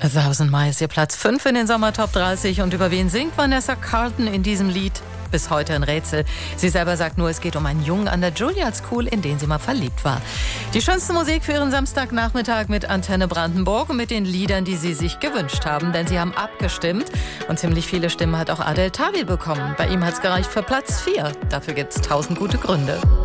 A Thousand Miles, ihr Platz 5 in den Sommertop 30. Und über wen singt Vanessa Carlton in diesem Lied? Bis heute ein Rätsel. Sie selber sagt nur, es geht um einen Jungen an der Juilliard School, in den sie mal verliebt war. Die schönste Musik für ihren Samstagnachmittag mit Antenne Brandenburg und mit den Liedern, die sie sich gewünscht haben. Denn sie haben abgestimmt und ziemlich viele Stimmen hat auch Adel Tawil bekommen. Bei ihm hat es gereicht für Platz 4. Dafür gibt es 1000 gute Gründe.